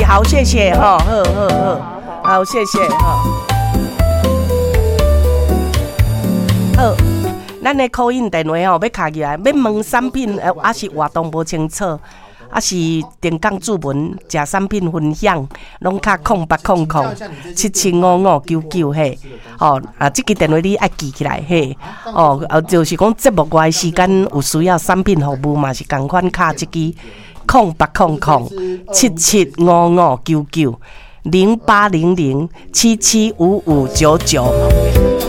好，谢谢哈，好，谢谢哈。好，咱的call in电话吼，要卡起来，要问产品，还是活动无清楚，还是电讲注文，食产品分享，拢卡0800775599嘿。哦，这个电话你爱记起来嘿。哦，就是讲节目外时间有需要产品服务嘛，是共款卡这支08007755990800775599。